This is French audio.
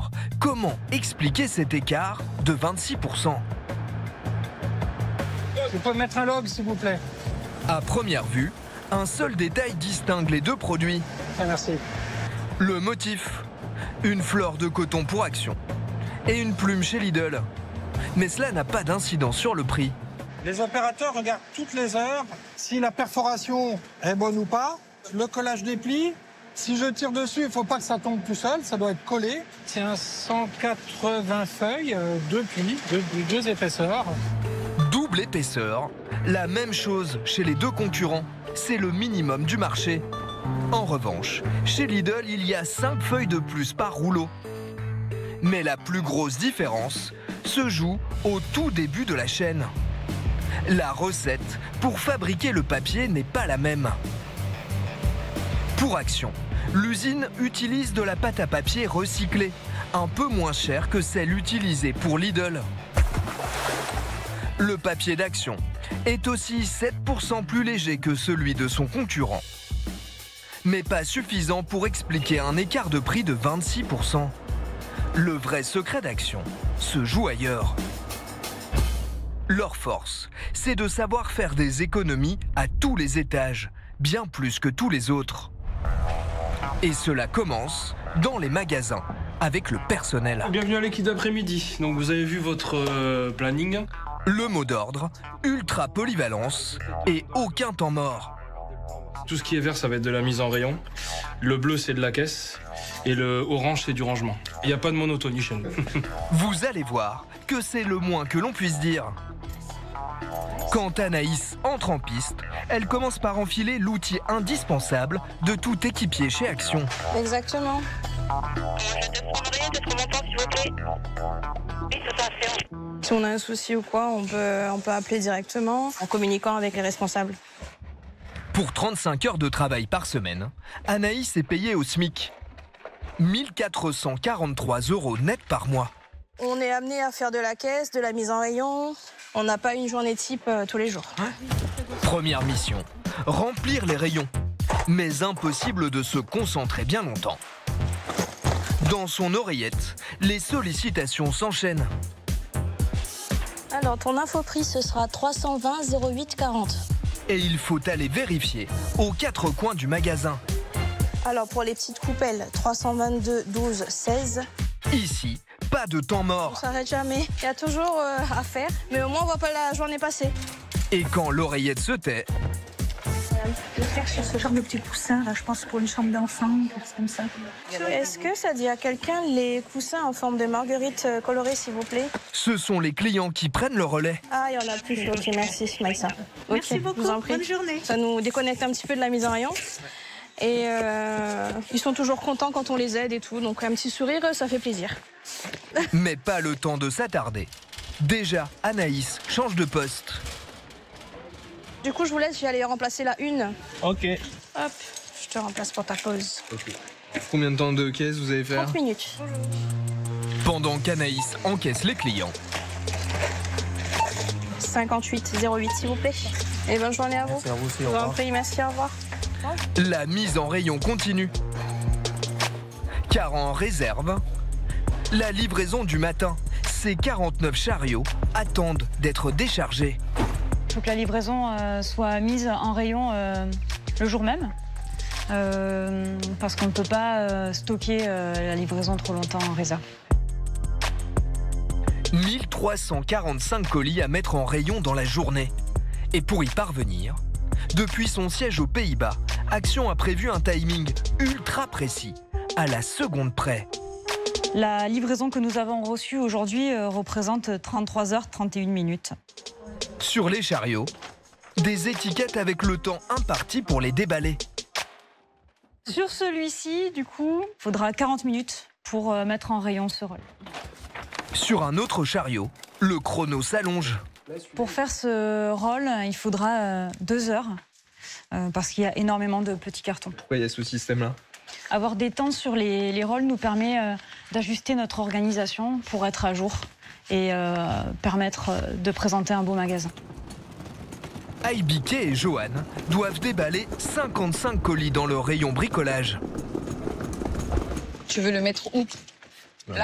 Alors, comment expliquer cet écart de 26%? Vous pouvez mettre un log, s'il vous plaît. À première vue, un seul détail distingue les deux produits. Ah, merci. Le motif, une fleur de coton pour Action et une plume chez Lidl. Mais cela n'a pas d'incidence sur le prix. Les opérateurs regardent toutes les heures si la perforation est bonne ou pas, le collage des plis. Si je tire dessus, il ne faut pas que ça tombe tout seul, ça doit être collé. C'est un 180 feuilles, deux plis, deux épaisseurs. Double épaisseur, la même chose chez les deux concurrents, c'est le minimum du marché. En revanche, chez Lidl, il y a 5 feuilles de plus par rouleau. Mais la plus grosse différence se joue au tout début de la chaîne. La recette pour fabriquer le papier n'est pas la même. Pour Action, l'usine utilise de la pâte à papier recyclée, un peu moins chère que celle utilisée pour Lidl. Le papier d'Action est aussi 7% plus léger que celui de son concurrent. Mais pas suffisant pour expliquer un écart de prix de 26%. Le vrai secret d'Action se joue ailleurs. Leur force, c'est de savoir faire des économies à tous les étages, bien plus que tous les autres. Et cela commence dans les magasins, avec le personnel. Bienvenue à l'équipe d'après-midi. Donc vous avez vu votre planning. Le mot d'ordre, ultra polyvalence et aucun temps mort. Tout ce qui est vert, ça va être de la mise en rayon. Le bleu, c'est de la caisse. Et le orange, c'est du rangement. Il n'y a pas de monotonie chez nous. Vous allez voir que c'est le moins que l'on puisse dire. Quand Anaïs entre en piste, elle commence par enfiler l'outil indispensable de tout équipier chez Action. Exactement. Si on a un souci ou quoi, on peut appeler directement en communiquant avec les responsables. Pour 35 heures de travail par semaine, Anaïs est payée au SMIC. 1 443 € net par mois. On est amené à faire de la caisse, de la mise en rayon. On n'a pas une journée type tous les jours. Première mission, remplir les rayons. Mais impossible de se concentrer bien longtemps. Dans son oreillette, les sollicitations s'enchaînent. Alors, ton info prix, ce sera 320 08 40. Et il faut aller vérifier aux 4 coins du magasin. Alors, pour les petites coupelles, 322 12 16. Ici, pas de temps On mort. s'arrête jamais. Il y a toujours à faire, mais au moins, on voit pas la journée passer. Et quand l'oreillette se tait, Je vais faire sur ce genre de petits coussins, là, je pense pour une chambre d'enfant, quelque chose comme ça. Est-ce que ça dit à quelqu'un les coussins en forme de marguerite colorée, s'il vous plaît? ce sont les clients qui prennent le relais. Ah, il y en a plus. Ok, merci, Maïssa. Merci Ok, beaucoup, je vous en prie. bonne journée. Ça nous déconnecte un petit peu de la mise en rayon. Et ils sont toujours contents quand on les aide et tout. Donc un petit sourire, ça fait plaisir. Mais pas le temps de s'attarder. Déjà, Anaïs change de poste. Du coup, je vous laisse, je vais aller remplacer la une. Ok. Hop, je te remplace pour ta pause. Combien de temps de caisse vous allez 30 minutes. Pendant qu'Anaïs encaisse les clients, 58 08, s'il vous plaît. Et bonne journée à vous. Merci à vous aussi, Je vous en prie, merci, au revoir. la mise en rayon continue. Car en réserve, la livraison du matin, ces 49 chariots attendent d'être déchargés. Il faut que la livraison soit mise en rayon le jour même, parce qu'on ne peut pas stocker la livraison trop longtemps en réserve. 1345 colis à mettre en rayon dans la journée. Et pour y parvenir, depuis son siège aux Pays-Bas, Action a prévu un timing ultra précis, à la seconde près. La livraison que nous avons reçue aujourd'hui représente 33 h 31 minutes. Sur les chariots, des étiquettes avec le temps imparti pour les déballer. Sur celui-ci, du coup, il faudra 40 minutes pour mettre en rayon ce rôle. Sur un autre chariot, le chrono s'allonge. Pour faire ce rôle, il faudra 2 heures, parce qu'il y a énormément de petits cartons. Pourquoi il y a ce système-là? Avoir des temps sur les rôles nous permet d'ajuster notre organisation pour être à jour et permettre de présenter un beau magasin. Aïbiké et Johan doivent déballer 55 colis dans leur rayon bricolage. Tu veux le mettre où?